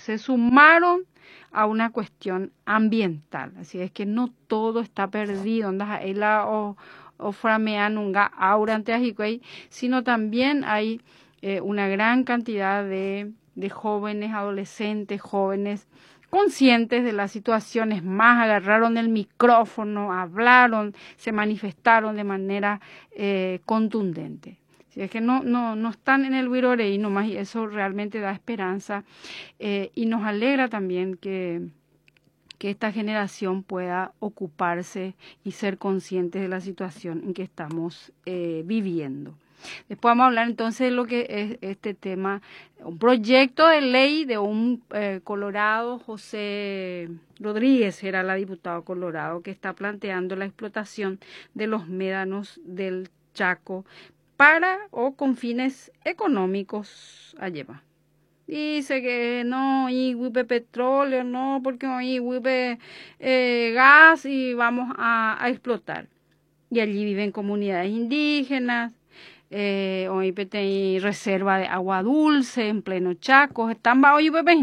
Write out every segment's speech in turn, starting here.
se sumaron a una cuestión ambiental. Así es que no todo está perdido, o framean un aura ante ajicuey, sino también hay una gran cantidad de jóvenes, adolescentes, jóvenes conscientes de las situaciones, más agarraron el micrófono, hablaron, se manifestaron de manera contundente. Si es que no están en el wirorei nomás, y eso realmente da esperanza y nos alegra también que esta generación pueda ocuparse y ser conscientes de la situación en que estamos viviendo. Después vamos a hablar entonces de lo que es este tema, un proyecto de ley de un colorado, José Rodríguez, era la diputada colorado, que está planteando la explotación de los médanos del Chaco para o con fines económicos allá. Dice que no hay petróleo, no, porque no hay gas y vamos a explotar. Y allí viven comunidades indígenas, hoy hay reserva de agua dulce en pleno Chaco, están bajo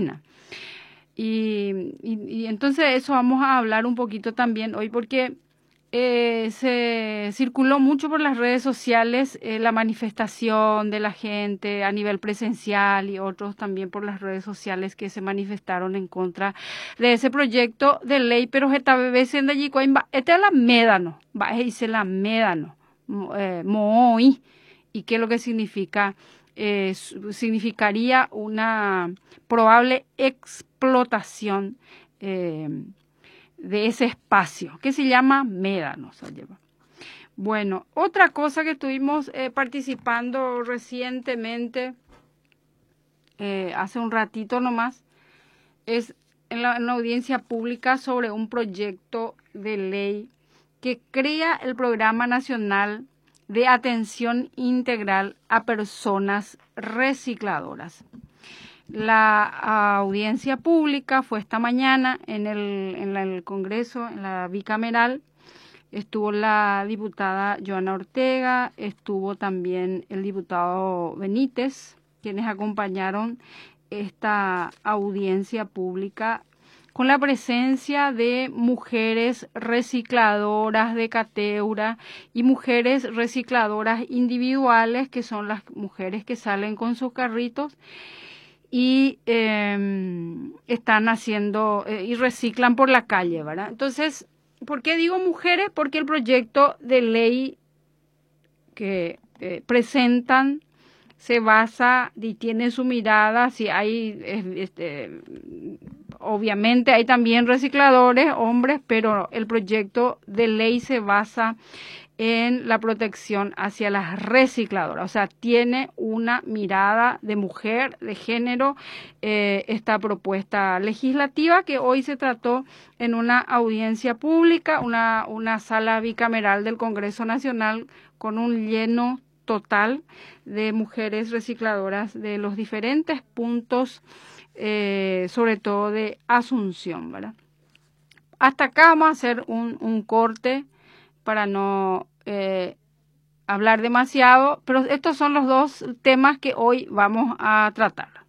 y entonces eso vamos a hablar un poquito también hoy porque se circuló mucho por las redes sociales la manifestación de la gente a nivel presencial y otros también por las redes sociales que se manifestaron en contra de ese proyecto de ley, pero esta vez en allí este es la médano, va dice la médano, mooi, y qué es lo que significa, significaría una probable explotación de ese espacio, que se llama médanos. Bueno, otra cosa que estuvimos participando recientemente, hace un ratito nomás, es en la audiencia pública sobre un proyecto de ley que crea el Programa Nacional de Atención Integral a Personas Recicladoras. La audiencia pública fue esta mañana en el Congreso, en la bicameral. Estuvo la diputada Joana Ortega, estuvo también el diputado Benítez, quienes acompañaron esta audiencia pública con la presencia de mujeres recicladoras de Cateura y mujeres recicladoras individuales, que son las mujeres que salen con sus carritos y están haciendo y reciclan por la calle, ¿verdad? Entonces, ¿por qué digo mujeres? Porque el proyecto de ley que presentan se basa y tiene su mirada, si hay, obviamente hay también recicladores, hombres, pero el proyecto de ley se basa en la protección hacia las recicladoras, o sea, tiene una mirada de mujer, de género, esta propuesta legislativa que hoy se trató en una audiencia pública, una sala bicameral del Congreso Nacional con un lleno total de mujeres recicladoras de los diferentes puntos, sobre todo de Asunción, ¿verdad? Hasta acá vamos a hacer un corte para no hablar demasiado, pero estos son los dos temas que hoy vamos a tratar.